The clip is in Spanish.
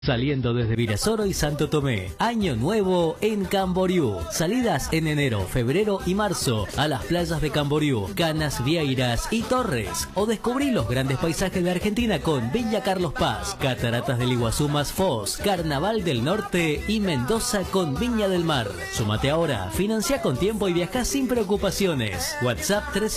Saliendo desde Virasoro y Santo Tomé. Año nuevo en Camboriú. Salidas en enero, febrero y marzo a las playas de Camboriú, Canas, Vieiras y Torres. O descubrí los grandes paisajes de Argentina con Villa Carlos Paz, Cataratas del Iguazú más Foz, Carnaval del Norte y Mendoza con Viña del Mar. Súmate ahora, financia con tiempo y viaja sin preocupaciones. WhatsApp 3